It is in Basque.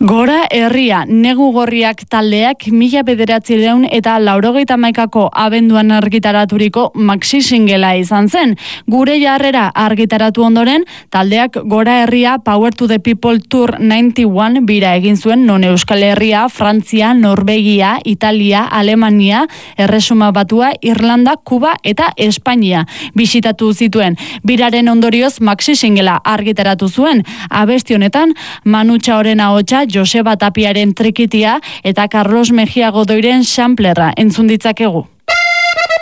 Gora herria, negu gorriak taldeak 1981 abenduan argitaraturiko maxi singela izan zen. Gure jarrera argitaratu ondoren, taldeak Gora herria Power to the People Tour 91 bira egin zuen, non Euskal Herria, Frantzia, Norvegia, Italia, Alemania, Erresuma Batua, Irlanda, Kuba eta Espainia bisitatu zituen. Biraren ondorioz maxi singela argitaratu zuen. Abesti honetan, Manu Txaoren ahotsa, Joseba Tapiaren trikitia eta Carlos Mejia Godoiren samplerra entzun ditzakegu.